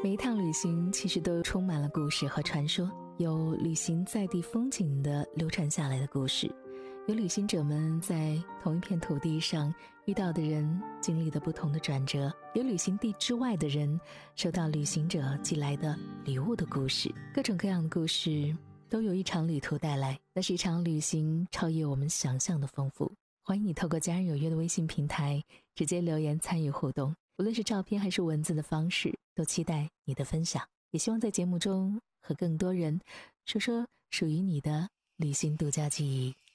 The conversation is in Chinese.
每一趟旅行其实都充满了故事和传说，有旅行在地风景的流传下来的故事，有旅行者们在同一片土地上遇到的人经历的不同的转折，有旅行地之外的人收到旅行者寄来的礼物的故事。各种各样的故事都有一场旅途带来，那是一场旅行超越我们想象的丰富。欢迎你透过家人有约的微信平台直接留言参与互动，无论是照片还是文字的方式，都期待你的分享。也希望在节目中和更多人说说属于你的旅行独家记忆。